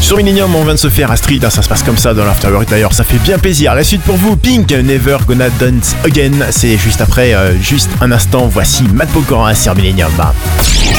Sur Millennium, on vient de se faire Astrid, ça se passe comme ça dans l'Afterwork d'ailleurs, ça fait bien plaisir. La suite pour vous, Pink, Never Gonna Dance Again, c'est juste après, juste un instant, voici Matt Pokora sur Millennium.